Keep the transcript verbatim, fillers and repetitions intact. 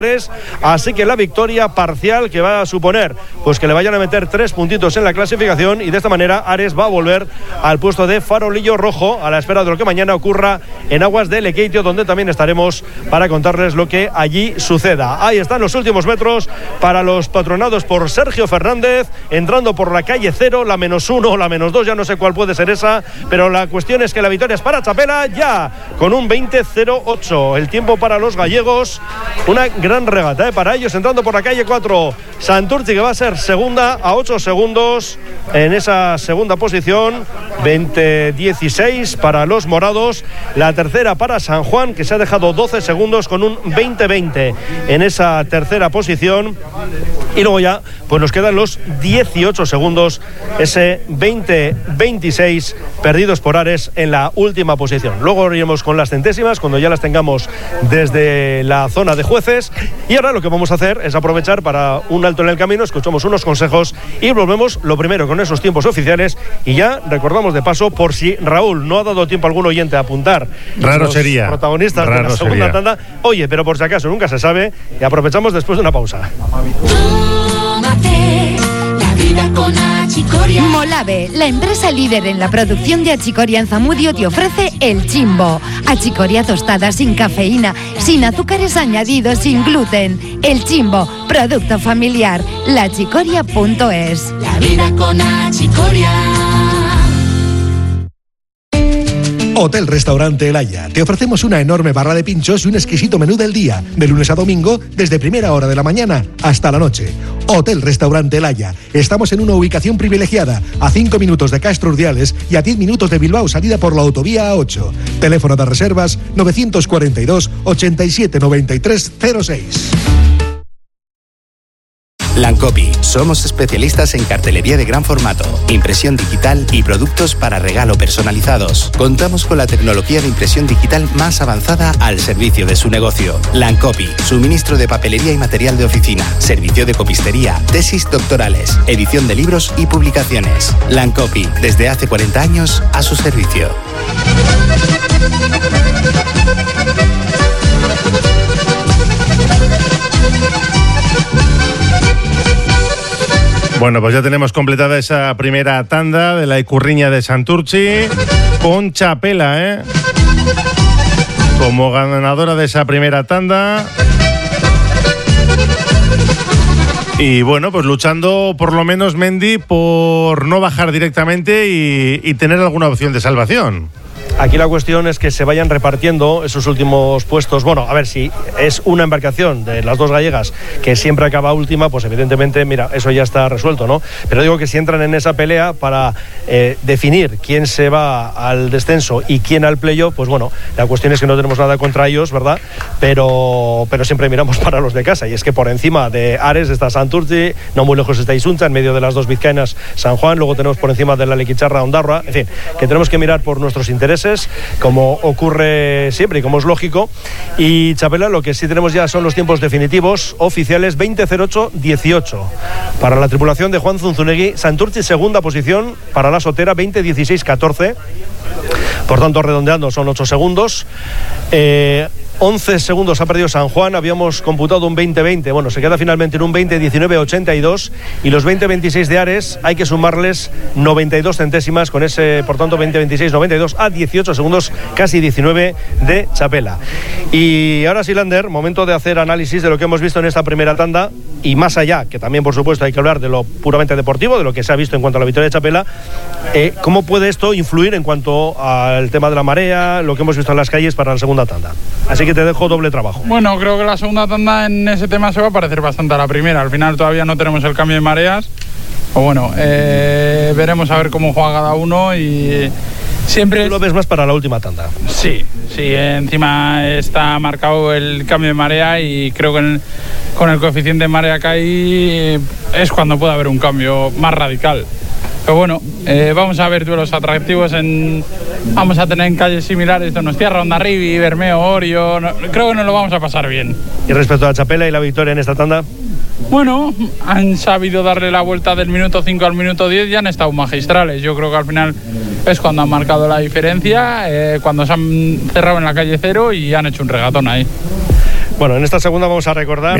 Así que la victoria parcial que va a suponer pues que le vayan a meter tres puntitos en la clasificación, y de esta manera Ares va a volver al puesto de farolillo rojo, a la espera de lo que mañana ocurra en aguas de Lekeitio, donde también estaremos para contarles lo que allí suceda. Ahí están los últimos metros para los patronados por Sergio Fernández, entrando por la calle cero, la menos uno o la menos dos, ya no sé cuál puede ser esa, pero la cuestión es que la victoria es para Chapela, ya con un veinte cero ocho. El tiempo para los gallegos, una gran gran regata ¿eh? para ellos, entrando por la calle cuatro, Santurtzi, que va a ser segunda a ocho segundos en esa segunda posición, veinte dieciséis para los morados, la tercera para San Juan, que se ha dejado doce segundos con un veinte veinte en esa tercera posición, y luego ya pues nos quedan los dieciocho segundos, ese veinte veintiséis perdidos por Ares en la última posición. Luego iremos con las centésimas cuando ya las tengamos desde la zona de jueces. Y ahora lo que vamos a hacer es aprovechar para un alto en el camino, escuchamos unos consejos y volvemos lo primero con esos tiempos oficiales, y ya recordamos de paso, por si Raúl no ha dado tiempo a algún oyente a apuntar raro los sería protagonistas raro de la segunda sería. tanda, oye, pero por si acaso nunca se sabe, y aprovechamos después de una pausa. Con Achicoria. Molave, la empresa líder en la producción de achicoria en Zamudio, te ofrece el Chimbo. Achicoria tostada sin cafeína, sin azúcares añadidos, sin gluten. El Chimbo, producto familiar. la achicoria punto es. La vida con Achicoria. Hotel Restaurante El Haya. Te ofrecemos una enorme barra de pinchos y un exquisito menú del día, de lunes a domingo, desde primera hora de la mañana hasta la noche. Hotel Restaurante El Haya. Estamos en una ubicación privilegiada, a cinco minutos de Castro Urdiales y a diez minutos de Bilbao, salida por la autovía A ocho. Teléfono de reservas novecientos cuarenta y dos, ochenta y siete, noventa y tres, cero seis. Lancopy. Somos especialistas en cartelería de gran formato, impresión digital y productos para regalo personalizados. Contamos con la tecnología de impresión digital más avanzada al servicio de su negocio. Lancopy. Suministro de papelería y material de oficina, servicio de copistería, tesis doctorales, edición de libros y publicaciones. Lancopy. Desde hace cuarenta años a su servicio. Bueno, pues ya tenemos completada esa primera tanda de la Icurriña de Santurtzi con Chapela, ¿eh? Como ganadora de esa primera tanda. Y bueno, pues luchando por lo menos, Mendy, por no bajar directamente y, y tener alguna opción de salvación. Aquí la cuestión es que se vayan repartiendo esos últimos puestos. Bueno, a ver, si es una embarcación de las dos gallegas que siempre acaba última, pues evidentemente, mira, eso ya está resuelto, ¿no? Pero digo que si entran en esa pelea para eh, definir quién se va al descenso y quién al playoff, pues bueno, la cuestión es que no tenemos nada contra ellos, ¿verdad? Pero, pero siempre miramos para los de casa, y es que por encima de Ares está Santurtzi, no muy lejos está Isunta, en medio de las dos vizcaínas San Juan, luego tenemos por encima de la Lequicharra Ondarroa, en fin, que tenemos que mirar por nuestros intereses, como ocurre siempre y como es lógico. Y Chapela, lo que sí tenemos ya son los tiempos definitivos oficiales: veinte cero ocho dieciocho para la tripulación de Juan Zunzunegui. Santurtzi segunda posición para la Sotera, veinte dieciséis catorce, por tanto redondeando son ocho segundos. eh, once segundos ha perdido San Juan, habíamos computado un veinte veinte, bueno, se queda finalmente en un veinte diecinueve ochenta y dos, y los veinte veintiséis de Ares hay que sumarles noventa y dos centésimas, con ese, por tanto, veinte veintiséis noventa y dos a dieciocho segundos, casi diecinueve de Chapela. Y ahora sí, Lander, momento de hacer análisis de lo que hemos visto en esta primera tanda, y más allá, que también por supuesto hay que hablar de lo puramente deportivo, de lo que se ha visto en cuanto a la victoria de Chapela. eh, ¿Cómo puede esto influir en cuanto al tema de la marea, lo que hemos visto en las calles para la segunda tanda? Así que te dejo doble trabajo. Bueno, creo que la segunda tanda en ese tema se va a parecer bastante a la primera. Al final todavía no tenemos el cambio de mareas. O bueno, eh, veremos a ver cómo juega cada uno, y siempre... ¿Tú lo ves más para la última tanda? Sí, sí, encima está marcado el cambio de marea, y creo que en, con el coeficiente de marea que hay es cuando puede haber un cambio más radical. Pero bueno, eh, vamos a ver duelos atractivos en... Vamos a tener en calles similares Donostia, Hondarribia, Bermeo, Orio. No, creo que nos lo vamos a pasar bien. ¿Y respecto a Chapela y la victoria en esta tanda? Bueno, han sabido darle la vuelta del minuto cinco al minuto diez y han estado magistrales. Yo creo que al final es cuando han marcado la diferencia, eh, cuando se han cerrado en la calle cero y han hecho un regatón ahí. Bueno, en esta segunda vamos a recordar